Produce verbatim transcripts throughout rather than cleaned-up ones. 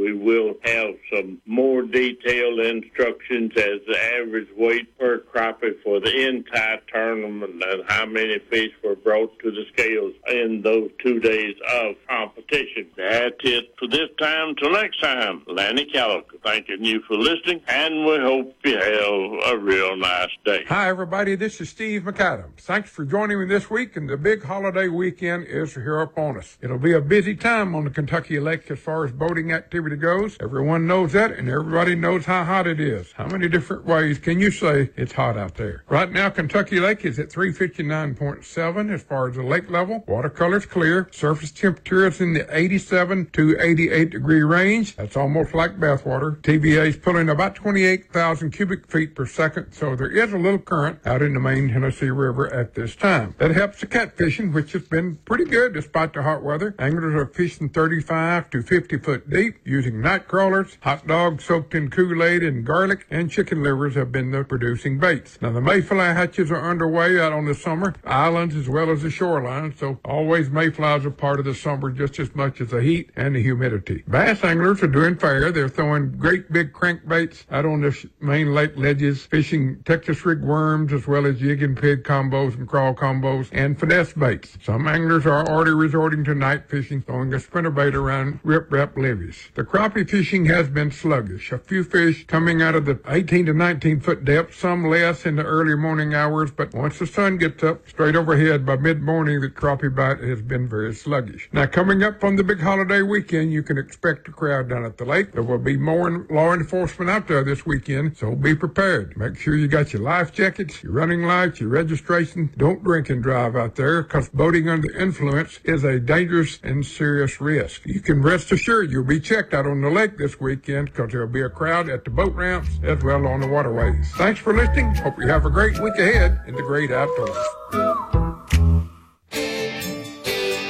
we will have some more detailed instructions as the average weight per crappie for the entire tournament and how many fish were brought to the scales in those two days of competition. That's it for this time. Till next time, Lanny Calico thanking you for listening, and we hope you have a real nice day. Hi, everybody. This is Steve McAdams. Thanks for joining me this week, and the big holiday weekend is here upon us. It'll be a busy time on the Kentucky Lake as far as boating activity goes. Everyone knows that, and everybody knows how hot it is. How many different ways can you say it's hot out there? Right now, Kentucky Lake is at three fifty-nine point seven as far as the lake level. Watercolor's clear. Surface temperature is in the eighty-seven to eighty-eight degree range. That's almost like bathwater. T V A is pulling about twenty-eight thousand cubic feet per second, so there is a little current out in the main Tennessee River at this time. That helps the catfishing, which has been pretty good despite the hot weather. Anglers are fishing thirty-five to fifty foot deep using night crawlers. Hot dogs soaked in Kool-Aid and garlic and chicken livers have been the producing baits. Now the mayfly hatches are underway out on the summer islands as well as the shoreline, so always mayflies are part of the summer just as much as the heat and the humidity. Bass anglers are doing fair. They're throwing great big crankbaits out on the main lake ledges, fishing Texas rig worms as well as jig and pig combos and crawl combos and finesse baits. Some anglers are already resorting to night fishing, throwing a spinnerbait around rip-rap levees. The crappie fishing has been sluggish. A few fish coming out of the eighteen to nineteen foot depth, some less in the early morning hours, but once the sun gets up straight overhead by mid-morning, the crappie bite has been very sluggish. Now coming up from the big holiday weekend, you can expect a crowd down at the lake. There will be more law enforcement out there this weekend, so be prepared. Make sure you got your life jackets, your running lights, your registration. Don't drink and drive out there, because boating under influence is a dangerous and serious risk. You can rest assured you'll be checked out on the lake this weekend, because there'll be a crowd at the boat ramps as well on the waterways. Thanks for listening. Hope you have a great week ahead in the great outdoors.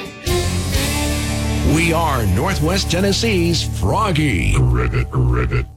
We are Northwest Tennessee's Froggy. Ribbit, ribbit.